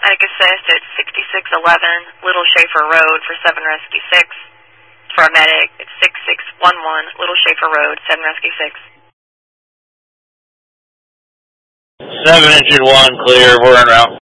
paramedic assist at 6611 Little Schaefer Road for 7 Rescue 6. For a medic, it's 6611 Little Schaefer Road, 7 Rescue 6. 7 Engine 1, clear, we're en route.